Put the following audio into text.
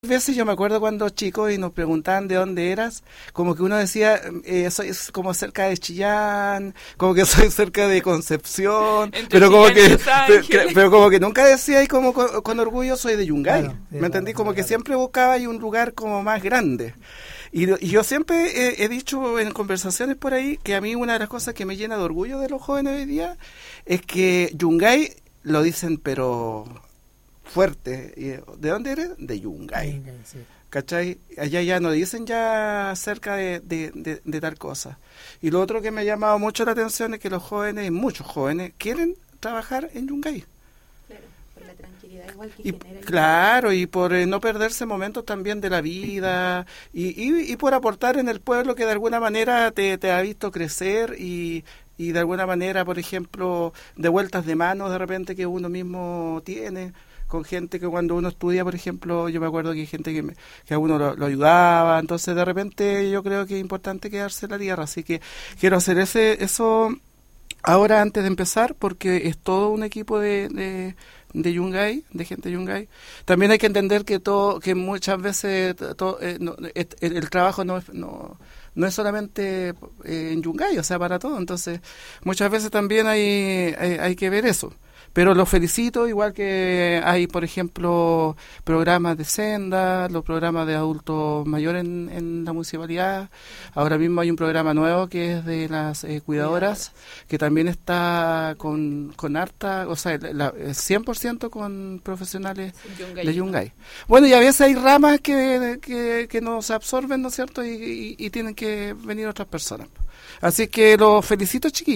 Veces yo me acuerdo cuando chicos y nos preguntaban de dónde eras, como que uno decía, soy como cerca de Chillán, como que soy cerca de Concepción, Entre pero como Chillán y que, Los Ángeles. pero como que nunca decía y como con orgullo soy de Yungay, Claro, ¿me entendí? Como que claro. siempre buscaba ahí un lugar como más grande. Y yo siempre he dicho en conversaciones por ahí que a mí una de las cosas que me llena de orgullo de los jóvenes hoy día es que Yungay lo dicen pero fuerte. ¿De dónde eres? De Yungay. Sí. ¿Cachai? Allá ya no dicen ya cerca de tal cosa. Y lo otro que me ha llamado mucho la atención es que los jóvenes, y muchos jóvenes, quieren trabajar en Yungay. Claro, por la tranquilidad igual que Y, genera. claro, y por no perderse momentos también de la vida, y por aportar en el pueblo que de alguna manera te ha visto crecer y de alguna manera, por ejemplo, de vueltas de manos de repente que uno mismo tiene con gente que cuando uno estudia, por ejemplo, yo me acuerdo que hay gente que a uno lo ayudaba, entonces de repente yo creo que es importante quedarse en la tierra, así que quiero hacer eso ahora antes de empezar, porque es todo un equipo de Yungay, de gente de Yungay. También hay que entender que muchas veces el trabajo no es solamente en Yungay, o sea, para todo, entonces muchas veces también hay que ver eso. Pero los felicito, igual que hay, por ejemplo, programas de senda, los programas de adultos mayores en la municipalidad. Ahora mismo hay un programa nuevo que es de las cuidadoras, que también está con harta, o sea, 100% con profesionales de Yungay. Bueno, y a veces hay ramas que nos absorben, ¿no es cierto? Y tienen que venir otras personas. Así que los felicito, chiquillos.